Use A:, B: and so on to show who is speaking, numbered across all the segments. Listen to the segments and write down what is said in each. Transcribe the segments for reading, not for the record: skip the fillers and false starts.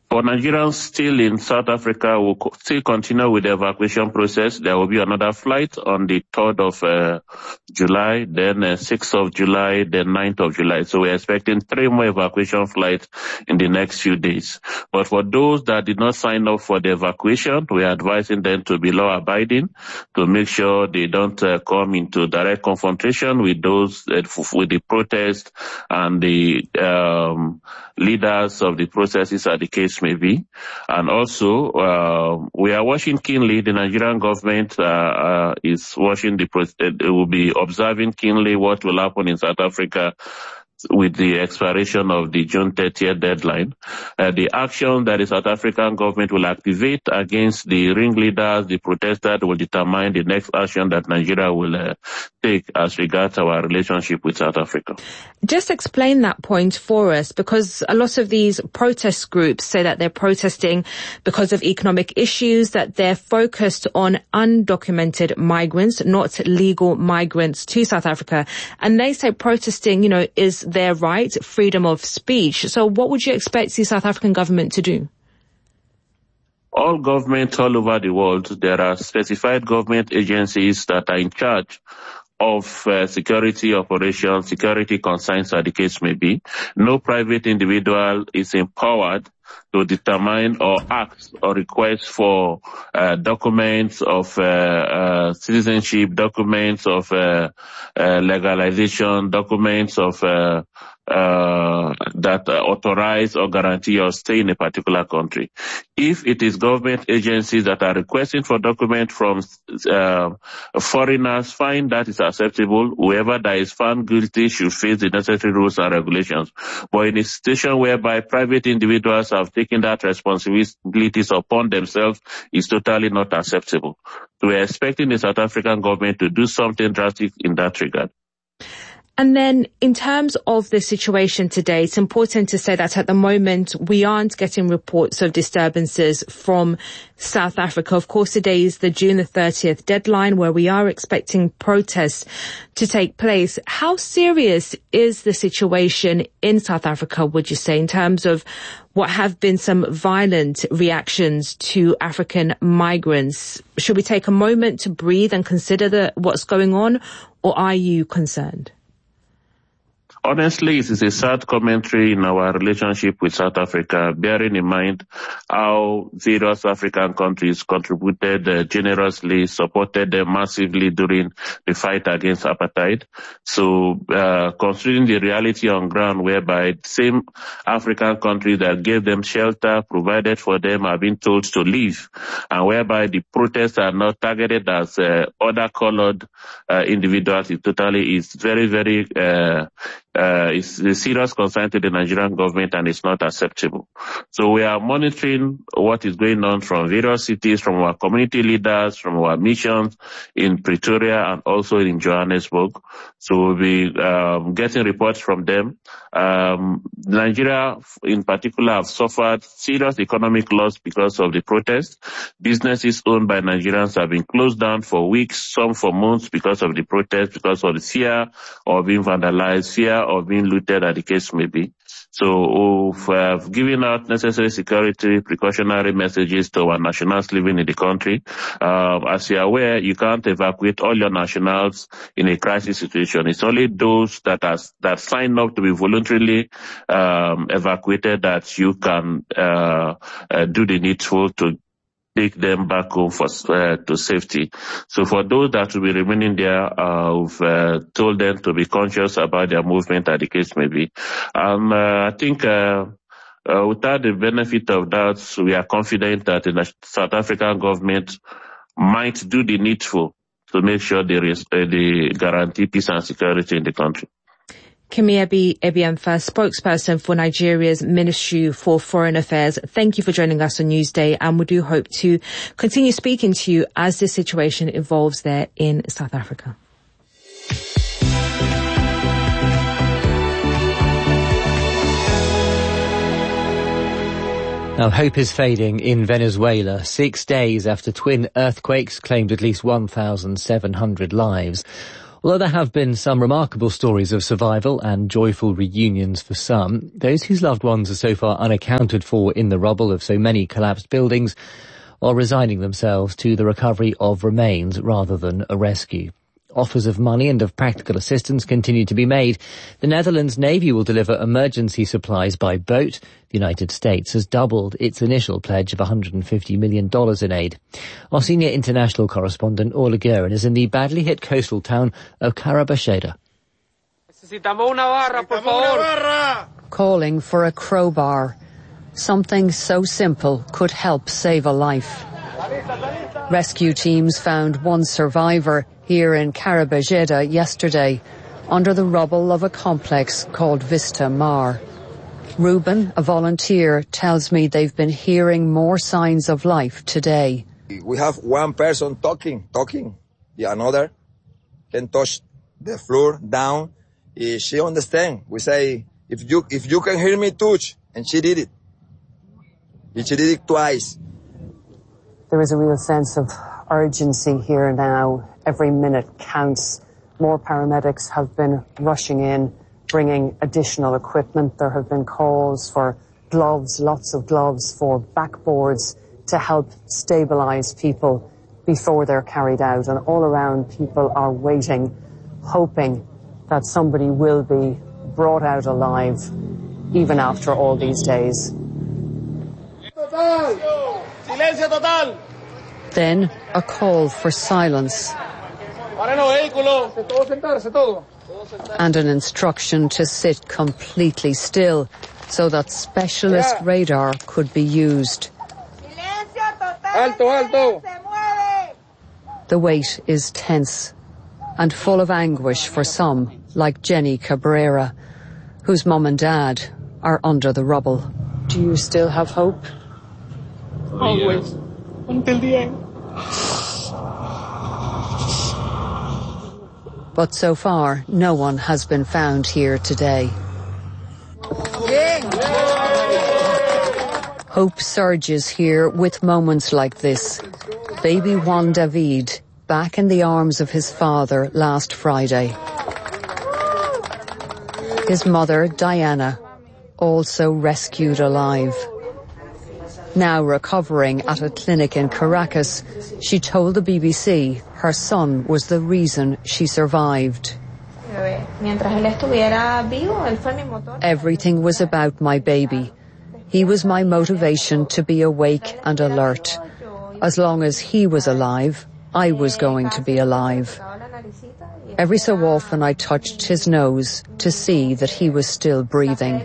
A: For Nigerians still in South Africa, we'll still continue with the evacuation process. There will be another flight on the 3rd of July, then 6th of July, then 9th of July. So we're expecting 3 more evacuation flights in the next few days. But for those that did not sign up for the evacuation, we are advising them to be law-abiding, to make sure they don't come into direct confrontation with those with the protest and the leaders of the processes, as the case may be. And also, we are watching keenly. The Nigerian government is watching will be observing keenly what will happen in South Africa with the expiration of the June 30th deadline. The action that the South African government will activate against the ringleaders, the protesters, will determine the next action that Nigeria will take as regards our relationship with South Africa.
B: Just explain that point for us, because a lot of these protest groups say that they're protesting because of economic issues, that they're focused on undocumented migrants, not legal migrants to South Africa. And they say protesting, is their right, freedom of speech. So what would you expect the South African government to do?
A: All governments all over the world, there are specified government agencies that are in charge of security operations, security concerns, as the case may be. No private individual is empowered to determine or ask or request for documents of citizenship, documents of legalization, documents of that authorize or guarantee your stay in a particular country. If it is government agencies that are requesting for documents from foreigners, fine, that is acceptable. Whoever that is found guilty should face the necessary rules and regulations. But in a situation whereby private individuals have taken that responsibilities upon themselves, is totally not acceptable. So we are expecting the South African government to do something drastic in that regard.
B: And then in terms of the situation today, it's important to say that at the moment we aren't getting reports of disturbances from South Africa. Of course, today is the June the 30th deadline where we are expecting protests to take place. How serious is the situation in South Africa, would you say, in terms of what have been some violent reactions to African migrants? Should we take a moment to breathe and consider what's going on, or are you concerned?
A: Honestly, it is a sad commentary in our relationship with South Africa, bearing in mind how various African countries contributed generously, supported them massively during the fight against apartheid. So, considering the reality on ground whereby same African countries that gave them shelter, provided for them, are being told to leave, and whereby the protests are not targeted as other colored individuals, it totally is very, very it's a serious concern to the Nigerian government, and it's not acceptable. So we are monitoring what is going on from various cities, from our community leaders, from our missions in Pretoria and also in Johannesburg. So we'll be getting reports from them. Nigeria in particular have suffered serious economic loss because of the protests. Businesses owned by Nigerians have been closed down for weeks, some for months, because of the protests, because of the fear of being vandalized, fear of being looted, as the case may be. So we've given out necessary security precautionary messages to our nationals living in the country. As you're aware, you can't evacuate all your nationals in a crisis situation. It's only those that sign up to be voluntarily evacuated that you can do the needful to take them back home to safety. So for those that will be remaining there, we've told them to be conscious about their movement, as the case may be. I think without the benefit of that, we are confident that the South African government might do the needful to make sure they guarantee peace and security in the country.
B: Kemi Ebiamfa, spokesperson for Nigeria's Ministry for Foreign Affairs. Thank you for joining us on Newsday, and we do hope to continue speaking to you as the situation evolves there in South Africa.
C: Now, hope is fading in Venezuela 6 days after twin earthquakes claimed at least 1,700 lives. Although there have been some remarkable stories of survival and joyful reunions for some, those whose loved ones are so far unaccounted for in the rubble of so many collapsed buildings are resigning themselves to the recovery of remains rather than a rescue. Offers of money and of practical assistance continue to be made. The Netherlands Navy will deliver emergency supplies by boat. The United States has doubled its initial pledge of $150 million in aid. Our senior international correspondent Orla Guerin is in the badly hit coastal town of Carabacheda.
D: Calling for a crowbar. Something so simple could help save a life. Rescue teams found one survivor here in Carabacheda yesterday, under the rubble of a complex called Vista Mar. Ruben, a volunteer, tells me they've been hearing more signs of life today.
E: We have one person talking. The another can touch the floor down. She understands. We say, if you can hear me, touch. And she did it. She did it twice.
D: There is a real sense of urgency here now. Every minute counts. More paramedics have been rushing in, bringing additional equipment. There have been calls for gloves, lots of gloves, for backboards to help stabilize people before they're carried out. And all around, people are waiting, hoping that somebody will be brought out alive, even after all these days. Then a call for silence and an instruction to sit completely still so that specialist radar could be used. The wait is tense and full of anguish for some, like Jenny Cabrera, whose mum and dad are under the rubble. Do you still have hope?
F: Always. Until the end.
D: But so far, no one has been found here today. Hope surges here with moments like this. Baby Juan David, back in the arms of his father last Friday. His mother, Diana, also rescued alive. Now recovering at a clinic in Caracas, she told the BBC her son was the reason she survived. Everything was about my baby. He was my motivation to be awake and alert. As long as he was alive, I was going to be alive. Every so often I touched his nose to see that he was still breathing.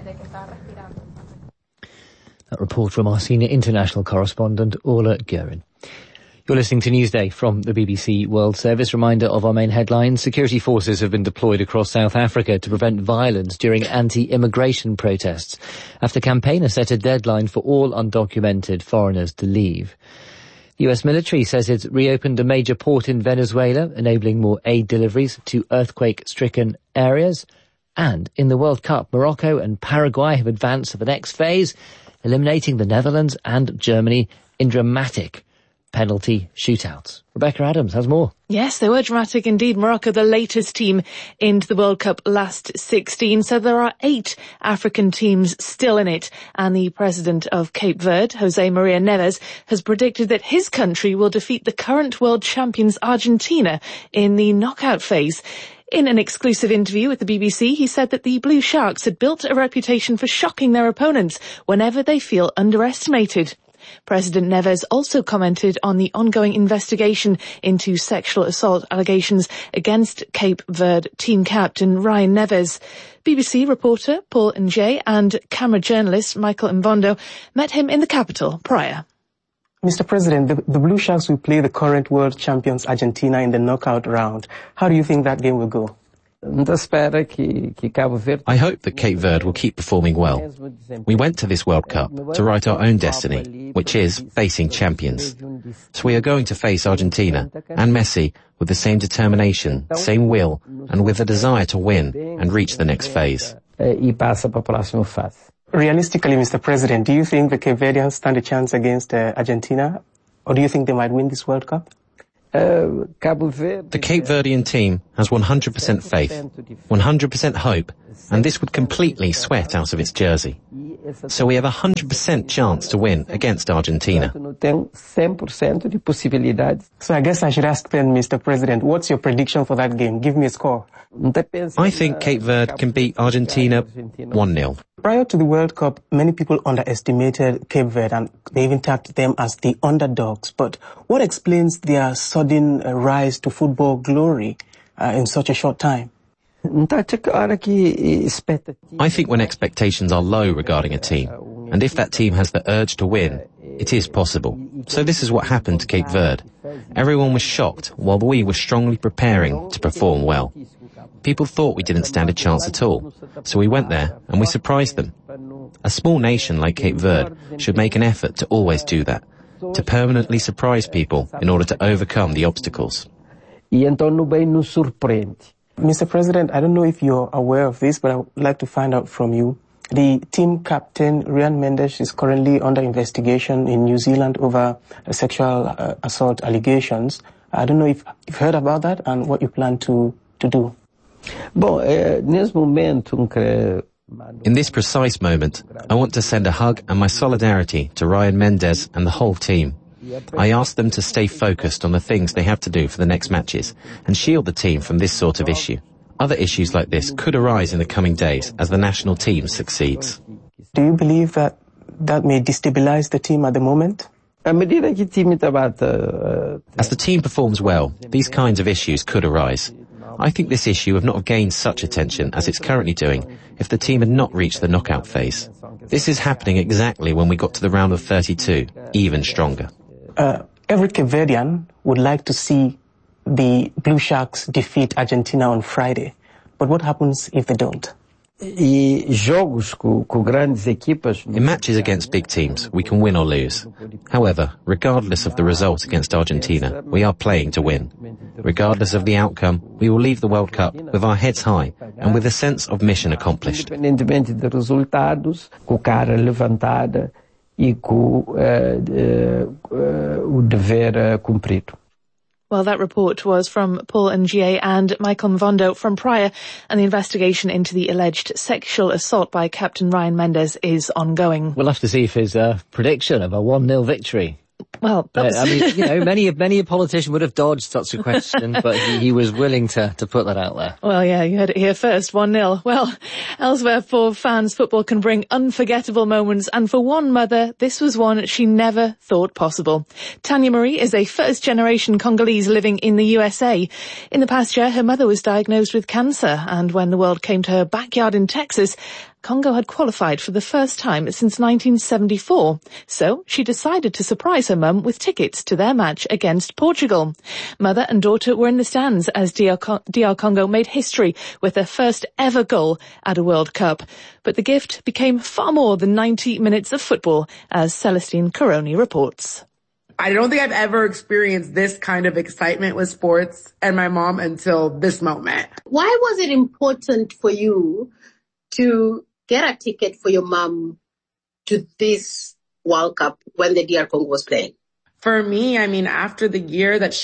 C: That report from our senior international correspondent, Orla Guerin. You're listening to Newsday from the BBC World Service. Reminder of our main headlines. Security forces have been deployed across South Africa to prevent violence during anti-immigration protests, after campaigners set a deadline for all undocumented foreigners to leave. The US military says it's reopened a major port in Venezuela, enabling more aid deliveries to earthquake-stricken areas. And in the World Cup, Morocco and Paraguay have advanced to the next phase, eliminating the Netherlands and Germany in dramatic penalty shootouts. Rebecca Adams has more.
G: Yes, they were dramatic indeed. Morocco, the latest team into the World Cup last 16. So there are 8 African teams still in it. And the president of Cape Verde, Jose Maria Neves, has predicted that his country will defeat the current world champions Argentina in the knockout phase. In an exclusive interview with the BBC, he said that the Blue Sharks had built a reputation for shocking their opponents whenever they feel underestimated. President Neves also commented on the ongoing investigation into sexual assault allegations against Cape Verde team captain Ryan Neves. BBC reporter Paul Njay and camera journalist Michael Mbondo met him in the capital prior.
F: Mr. President, the Blue Sharks will play the current world champions Argentina in the knockout round. How do you think that game will go?
H: I hope that Cape Verde will keep performing well. We went to this World Cup to write our own destiny, which is facing champions. So we are going to face Argentina and Messi with the same determination, same will, and with a desire to win and reach the next phase.
F: Realistically, Mr. President, do you think the Cape Verdeans stand a chance against Argentina? Or do you think they might win this World Cup?
H: The Cape Verdean team has 100% faith, 100% hope, and this would completely sweat out of its jersey. So we have a 100% chance to win against Argentina.
F: So I guess I should ask then, Mr. President, what's your prediction for that game? Give me a score.
H: I think Cape Verde can beat Argentina 1-0.
F: Prior to the World Cup, many people underestimated Cape Verde and they even tagged them as the underdogs. But what explains their sudden rise to football glory in such a short time?
H: I think when expectations are low regarding a team, and if that team has the urge to win, it is possible. So this is what happened to Cape Verde. Everyone was shocked while we were strongly preparing to perform well. People thought we didn't stand a chance at all, so we went there and we surprised them. A small nation like Cape Verde should make an effort to always do that, to permanently surprise people in order to overcome the obstacles.
F: Mr. President, I don't know if you're aware of this, but I would like to find out from you. The team captain, Ryan Mendes, is currently under investigation in New Zealand over sexual assault allegations. I don't know if you've heard about that and what you plan to do.
H: In this precise moment, I want to send a hug and my solidarity to Ryan Mendes and the whole team. I ask them to stay focused on the things they have to do for the next matches and shield the team from this sort of issue. Other issues like this could arise in the coming days as the national team succeeds.
F: Do you believe that may destabilize the team at the moment?
H: As the team performs well, these kinds of issues could arise. I think this issue would not have gained such attention as it's currently doing if the team had not reached the knockout phase. This is happening exactly when we got to the round of 32, even stronger.
F: Every Cape Verdean would like to see the Blue Sharks defeat Argentina on Friday. But what happens if they don't?
H: In matches against big teams, we can win or lose. However, regardless of the result against Argentina, we are playing to win. Regardless of the outcome, we will leave the World Cup with our heads high and with a sense of mission accomplished.
G: Well, that report was from Paul Ngie and Michael Mvondo from Prior, and the investigation into the alleged sexual assault by Captain Ryan Mendes is ongoing.
C: We'll have to see if his prediction of a 1-0 victory.
G: Well,
C: I mean, you know, many a politician would have dodged such a question, but he was willing to put that out there.
G: Well, yeah, you heard it here first, 1-0. Well, elsewhere for fans, football can bring unforgettable moments, and for one mother, this was one she never thought possible. Tanya Marie is a first-generation Congolese living in the USA. In the past year, her mother was diagnosed with cancer, and when the world came to her backyard in Texas, Congo had qualified for the first time since 1974, so she decided to surprise her mum with tickets to their match against Portugal. Mother and daughter were in the stands as DR Congo made history with their first ever goal at a World Cup. But the gift became far more than 90 minutes of football, as Celestine Caroni reports.
I: I don't think I've ever experienced this kind of excitement with sports and my mom until this moment.
J: Why was it important for you to get a ticket for your mom to this World Cup when the DR Congo was playing?
I: For me, I mean, after the year that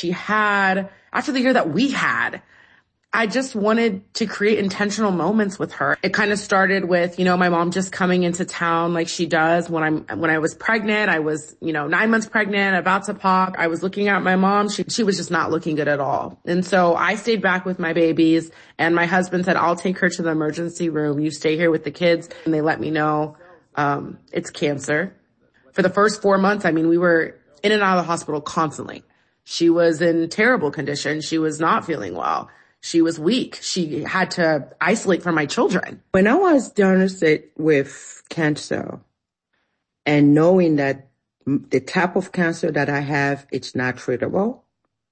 I: we had, I just wanted to create intentional moments with her. It kind of started with, my mom just coming into town like she does when I was pregnant. I was, 9 months pregnant, about to pop. I was looking at my mom. She was just not looking good at all. And so I stayed back with my babies, and my husband said, I'll take her to the emergency room. You stay here with the kids. And they let me know, it's cancer. For the first 4 months, we were in and out of the hospital constantly. She was in terrible condition. She was not feeling well. She was weak. She had to isolate from my children.
K: When I was diagnosed with cancer and knowing that the type of cancer that I have, it's not treatable.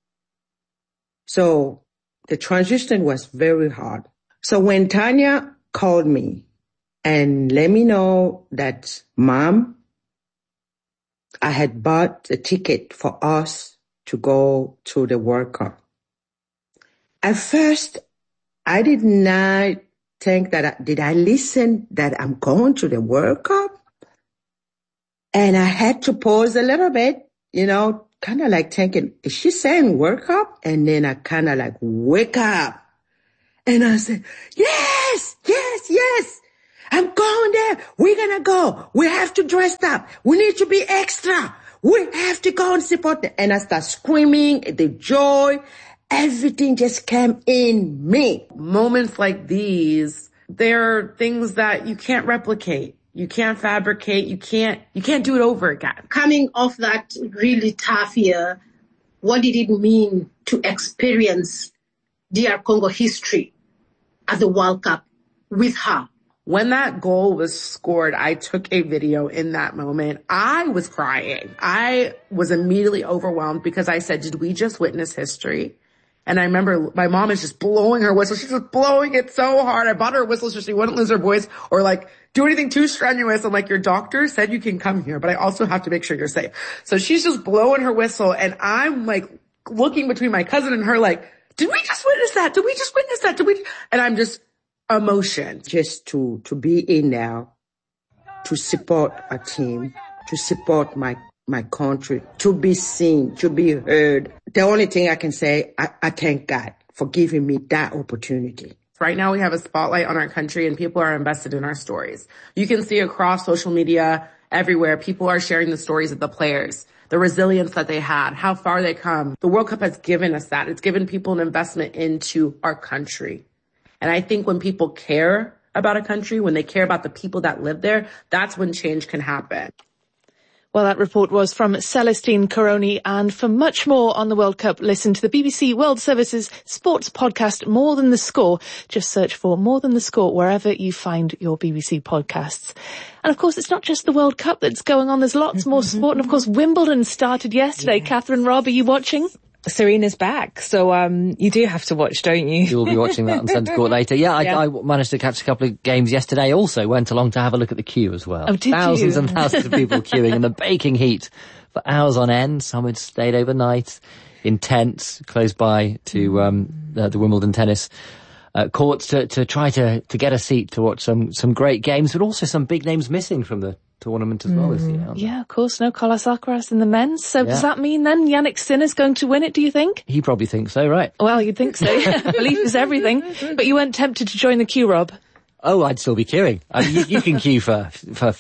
K: So the transition was very hard. So when Tanya called me and let me know that, Mom, I had bought a ticket for us to go to the World Cup. At first, I did not think that, did I listen that I'm going to the World Cup? And I had to pause a little bit, kind of like thinking, is she saying work up? And then I kind of like wake up. And I said, yes, yes, yes. I'm going there. We're going to go. We have to dress up. We need to be extra. We have to go and support them. And I start screaming, the joy, everything just came in me.
I: Moments like these, they're things that you can't replicate. You can't fabricate. You can't do it over again.
J: Coming off that really tough year, what did it mean to experience DR Congo history at the World Cup with her?
I: When that goal was scored, I took a video in that moment. I was crying. I was immediately overwhelmed because I said, did we just witness history? And I remember my mom is just blowing her whistle. She's just blowing it so hard. I bought her a whistle so she wouldn't lose her voice or like do anything too strenuous. I'm like, your doctor said you can come here, but I also have to make sure you're safe. So she's just blowing her whistle and I'm like looking between my cousin and her like, did we just witness that? Did we just witness that? And I'm just emotion.
K: Just to be in now, to support a team, to support my country, to be seen, to be heard. The only thing I can say, I thank God for giving me that opportunity.
I: Right now we have a spotlight on our country and people are invested in our stories. You can see across social media, everywhere, people are sharing the stories of the players, the resilience that they had, how far they come. The World Cup has given us that. It's given people an investment into our country. And I think when people care about a country, when they care about the people that live there, that's when change can happen.
G: Well, that report was from Celestine Caroni, and for much more on the World Cup, listen to the BBC World Service's sports podcast, More Than the Score. Just search for More Than the Score wherever you find your BBC podcasts. And of course, it's not just the World Cup that's going on. There's lots more sport. And of course, Wimbledon started yesterday. Yes. Catherine Robb, are you watching?
B: Serena's back, so you do have to watch, don't you?
C: You'll be watching that on Centre Court later. Yeah, I managed to catch a couple of games yesterday. Also went along to have a look at the queue as well.
G: Oh, did
C: thousands
G: you?
C: And thousands of people queuing in the baking heat for hours on end. Some had stayed overnight in tents close by to the Wimbledon tennis courts to try to get a seat to watch some great games, but also some big names missing from the tournament as well this year.
G: Yeah, of course, no Carlos Alcaraz in the men's. So does that mean then Yannick Sinner's going to win it, do you think?
C: He probably thinks so, right?
G: Well, you'd think so. Belief is everything. But you weren't tempted to join the queue, Rob?
C: Oh, I'd still be queuing. I mean, you can queue for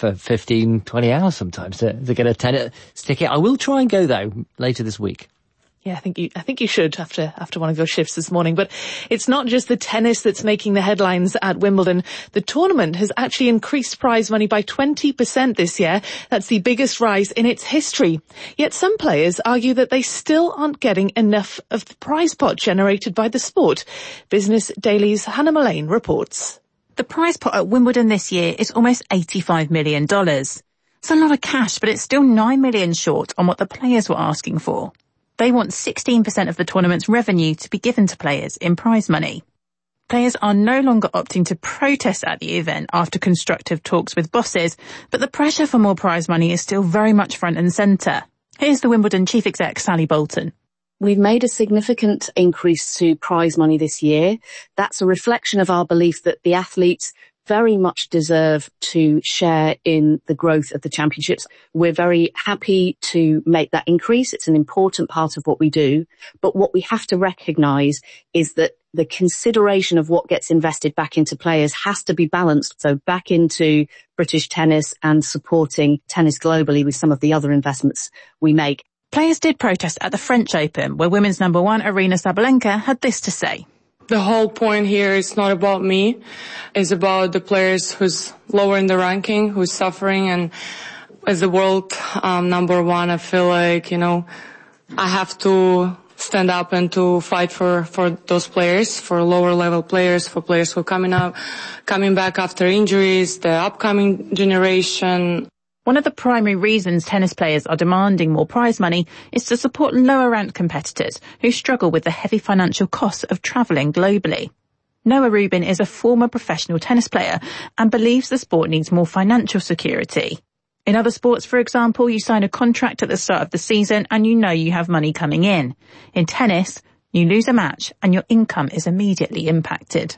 C: 15, 20 hours sometimes to get a tennis ticket. I will try and go though later this week.
G: Yeah, I think you should after one of your shifts this morning. But it's not just the tennis that's making the headlines at Wimbledon. The tournament has actually increased prize money by 20% this year. That's the biggest rise in its history. Yet some players argue that they still aren't getting enough of the prize pot generated by the sport. Business Daily's Hannah Mullane reports.
L: The prize pot at Wimbledon this year is almost $85 million. It's a lot of cash, but it's still $9 million short on what the players were asking for. They want 16% of the tournament's revenue to be given to players in prize money. Players are no longer opting to protest at the event after constructive talks with bosses, but the pressure for more prize money is still very much front and centre. Here's the Wimbledon chief exec, Sally Bolton.
M: We've made a significant increase to prize money this year. That's a reflection of our belief that the athletes very much deserve to share in the growth of the championships. We're very happy to make that increase. It's an important part of what we do. But what we have to recognise is that the consideration of what gets invested back into players has to be balanced. So back into British tennis and supporting tennis globally with some of the other investments we make.
L: Players did protest at the French Open, where women's number one Aryna Sabalenka had this to say.
N: The whole point here is not about me. It's about the players who's lower in the ranking, who's suffering. And as the world number one, I feel like, I have to stand up and to fight for those players, for lower level players, for players who are coming back after injuries, the upcoming generation.
L: One of the primary reasons tennis players are demanding more prize money is to support lower-ranked competitors who struggle with the heavy financial costs of travelling globally. Noah Rubin is a former professional tennis player and believes the sport needs more financial security. In other sports, for example, you sign a contract at the start of the season and you know you have money coming in. In tennis, you lose a match and your income is immediately impacted.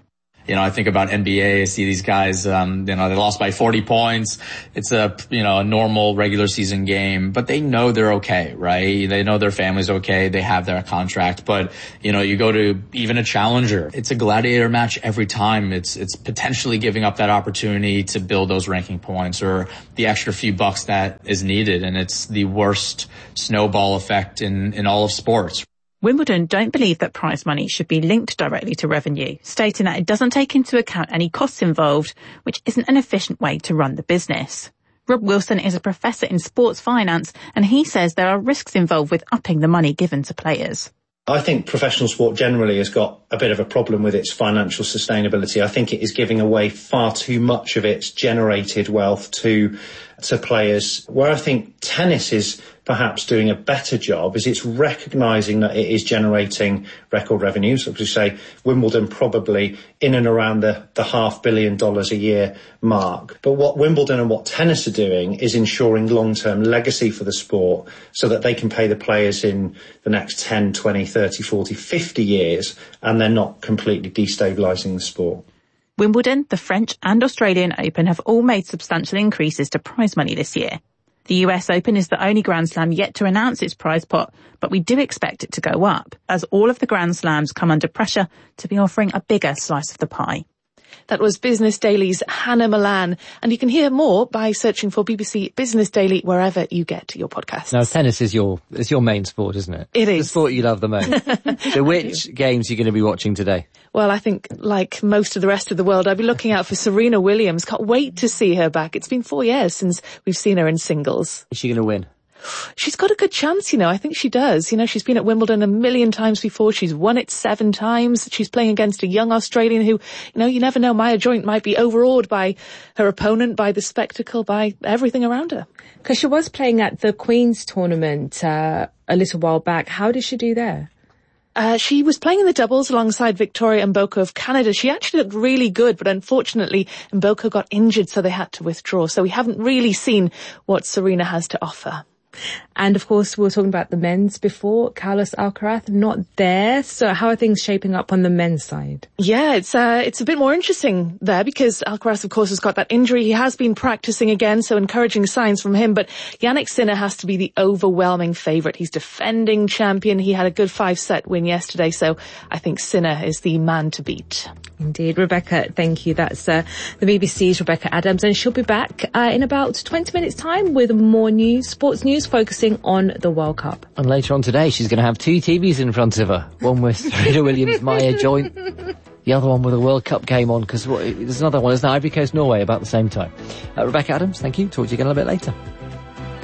O: I think about NBA, I see these guys, they lost by 40 points. It's a normal regular season game, but they know they're okay, right? They know their family's okay. They have their contract, but, you go to even a challenger. It's a gladiator match every time. It's potentially giving up that opportunity to build those ranking points or the extra few bucks that is needed. And it's the worst snowball effect in all of sports.
L: Wimbledon don't believe that prize money should be linked directly to revenue, stating that it doesn't take into account any costs involved, which isn't an efficient way to run the business. Rob Wilson is a professor in sports finance, and he says there are risks involved with upping the money given to players.
P: I think professional sport generally has got a bit of a problem with its financial sustainability. I think it is giving away far too much of its generated wealth to players. Where I think tennis is perhaps doing a better job is it's recognising that it is generating record revenues. As you say, Wimbledon probably in and around the $500 million a year mark. But what Wimbledon and what tennis are doing is ensuring long-term legacy for the sport so that they can pay the players in the next 10, 20, 30, 40, 50 years, and they're not completely destabilising the sport.
L: Wimbledon, the French and Australian Open have all made substantial increases to prize money this year. The US Open is the only Grand Slam yet to announce its prize pot, but we do expect it to go up, as all of the Grand Slams come under pressure to be offering a bigger slice of the pie.
G: That was Business Daily's Hannah Milan, and you can hear more by searching for BBC Business Daily wherever you get your podcasts.
C: Now, tennis is your main sport, isn't it?
G: It is.
C: The sport you love the most. So which games are you going to be watching today?
G: Well, I think, like most of the rest of the world, I'll be looking out for Serena Williams. Can't wait to see her back. It's been 4 years since we've seen her in singles.
C: Is she going to win?
G: She's got a good chance, I think she does. She's been at Wimbledon a million times before. She's won it 7 times. She's playing against a young Australian who, you never know, Maya Joint might be overawed by her opponent, by the spectacle, by everything around her.
B: Because she was playing at the Queen's tournament a little while back. How did she do there?
G: She was playing in the doubles alongside Victoria Mboko of Canada. She actually looked really good, but unfortunately Mboko got injured, so they had to withdraw. So we haven't really seen what Serena has to offer.
B: And of course, we were talking about the men's before. Carlos Alcaraz not there. So how are things shaping up on the men's side?
G: Yeah, it's a bit more interesting there because Alcaraz, of course, has got that injury. He has been practicing again, so encouraging signs from him. But Jannik Sinner has to be the overwhelming favourite. He's defending champion. He had a good 5-set win yesterday, so I think Sinner is the man to beat.
B: Indeed. Rebecca, thank you. That's the BBC's Rebecca Adams, and she'll be back in about 20 minutes' time with more news, sports news, focusing on the World Cup.
C: And later on today, she's going to have 2 TVs in front of her. One with Serena Williams, Maya Joint. The other one with a World Cup game on, because there's another one, isn't it? Ivory Coast, Norway, about the same time. Rebecca Adams, thank you. Talk to you again a little bit later.